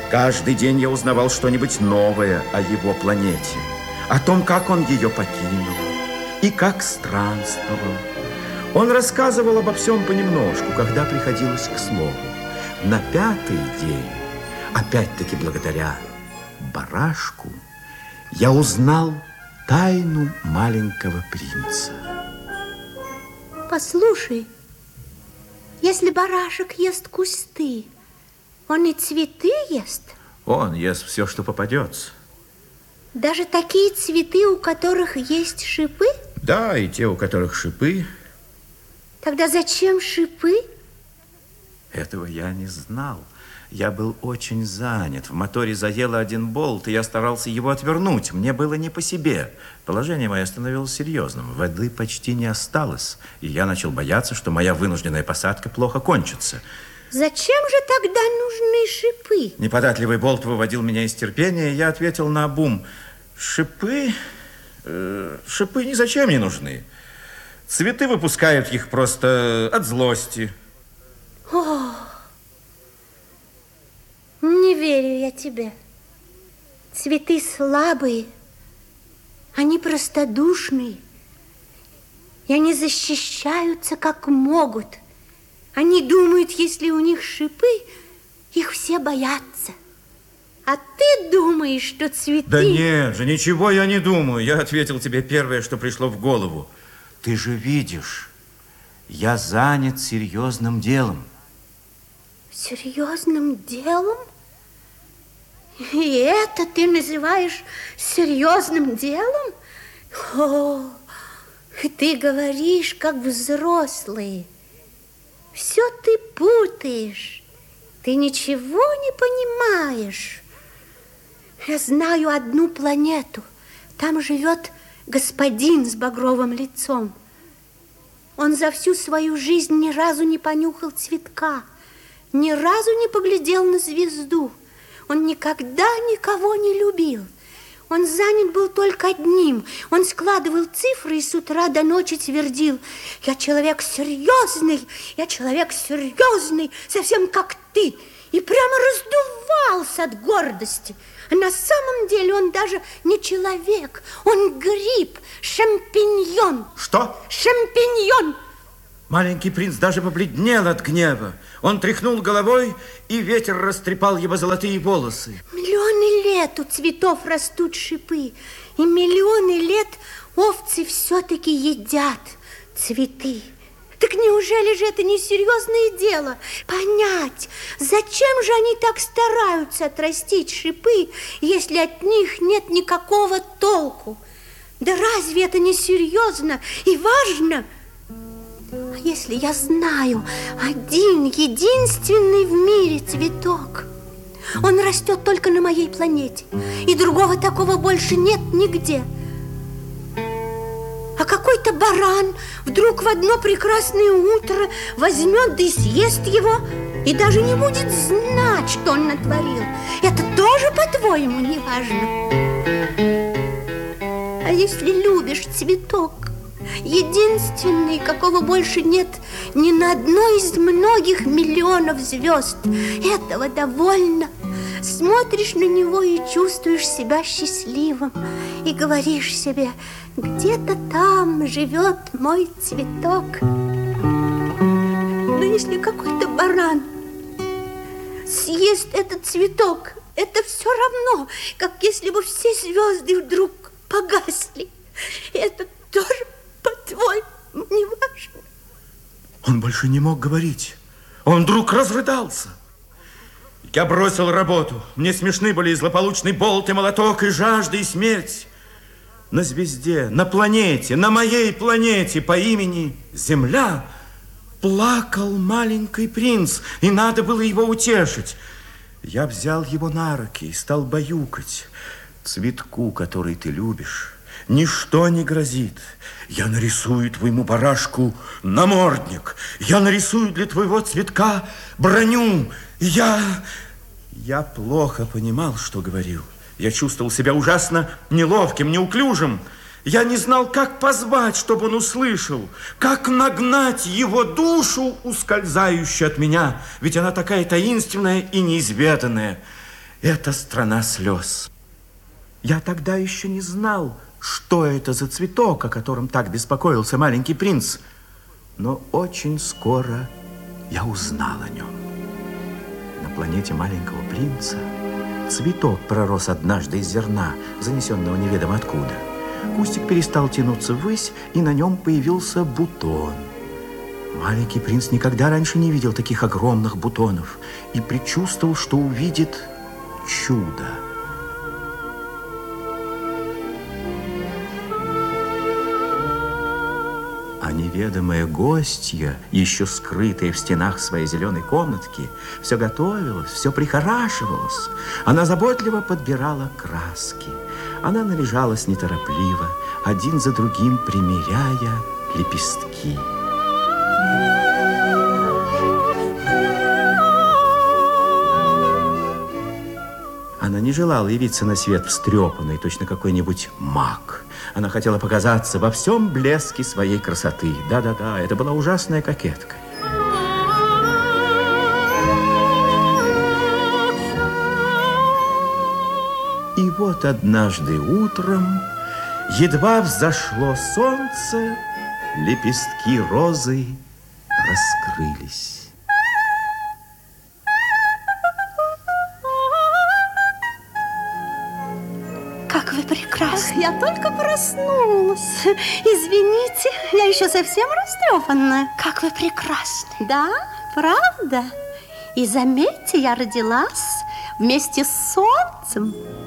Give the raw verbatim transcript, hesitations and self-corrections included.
Каждый день я узнавал что-нибудь новое о его планете, о том, как он ее покинул и как странствовал. Он рассказывал обо всем понемножку, когда приходилось к слову. На пятый день, опять-таки благодаря барашку, я узнал тайну маленького принца. Послушай, если барашек ест кусты, он и цветы ест? Он ест все, что попадется. Даже такие цветы, у которых есть шипы? Да, и те, у которых шипы. Тогда зачем шипы? Этого я не знал. Я был очень занят. В моторе заело один болт, и я старался его отвернуть. Мне было не по себе. Положение мое становилось серьезным. Воды почти не осталось, и я начал бояться, что моя вынужденная посадка плохо кончится. Зачем же тогда нужны шипы? Неподатливый болт выводил меня из терпения, и я ответил наобум: шипы... Э, шипы ни зачем не нужны. Цветы выпускают их просто от злости. О, не верю я тебе. Цветы слабые, они простодушные, и они защищаются как могут. Они думают, если у них шипы, их все боятся. А ты думаешь, что цветы... Да нет же, ничего я не думаю. Я ответил тебе первое, что пришло в голову. Ты же видишь, я занят серьезным делом. Серьезным делом? И это ты называешь серьезным делом? О, ты говоришь, как взрослый. Все ты путаешь. Ты ничего не понимаешь. Я знаю одну планету. Там живет господин с багровым лицом. Он за всю свою жизнь ни разу не понюхал цветка, ни разу не поглядел на звезду. Он никогда никого не любил. Он занят был только одним. Он складывал цифры и с утра до ночи твердил: я человек серьезный, я человек серьезный, совсем как ты. И прямо раздувался от гордости. А на самом деле он даже не человек, он гриб, шампиньон. Что? Шампиньон. Маленький принц даже побледнел от гнева. Он тряхнул головой, и ветер растрепал его золотые волосы. Миллионы лет у цветов растут шипы, и миллионы лет овцы все-таки едят цветы. Так неужели же это не серьезное дело понять, зачем же они так стараются отрастить шипы, если от них нет никакого толку? Да разве это не серьезно и важно? А если я знаю один единственный в мире цветок, он растет только на моей планете, и другого такого больше нет нигде. А какой-то баран вдруг в одно прекрасное утро возьмет да и съест его, и даже не будет знать, что он натворил. Это тоже, по-твоему, не важно? А если любишь цветок, единственный, какого больше нет ни на одной из многих миллионов звезд, этого довольно. Смотришь на него и чувствуешь себя счастливым, и говоришь себе: где-то там живет мой цветок. Но если какой-то баран съест этот цветок, это все равно, как если бы все звезды вдруг погасли. Это тоже, по-твоему, не важно? Он больше не мог говорить. Он вдруг разрыдался. Я бросил работу. Мне смешны были и злополучный болт, и молоток, и жажда, и смерть. На звезде, на планете, на моей планете по имени Земля плакал маленький принц, и надо было его утешить. Я взял его на руки и стал баюкать. Цветку, который ты любишь, ничто не грозит. Я нарисую твоему барашку намордник. Я нарисую для твоего цветка броню. Я... Я плохо понимал, что говорил. Я чувствовал себя ужасно неловким, неуклюжим. Я не знал, как позвать, чтобы он услышал, как нагнать его душу, ускользающую от меня, ведь она такая таинственная и неизведанная. Это страна слез. Я тогда еще не знал, что это за цветок, о котором так беспокоился маленький принц. Но очень скоро я узнал о нем. На планете маленького принца цветок пророс однажды из зерна, занесенного неведомо откуда. Кустик перестал тянуться ввысь, и на нем появился бутон. Маленький принц никогда раньше не видел таких огромных бутонов и предчувствовал, что увидит чудо. А неведомая гостья, еще скрытая в стенах своей зеленой комнатки, все готовилась, все прихорашивалась. Она заботливо подбирала краски. Она наряжалась неторопливо, один за другим примеряя лепестки. Она не желала явиться на свет встрепанной, точно какой-нибудь маг. Она хотела показаться во всем блеске своей красоты. Да-да-да, это была ужасная кокетка. И вот однажды утром, едва взошло солнце, лепестки розы раскрылись. Как вы прекрасны. Я только проснулась. Извините, я еще совсем растрепанная. Как вы прекрасны. Да, правда. И заметьте, я родилась вместе с солнцем.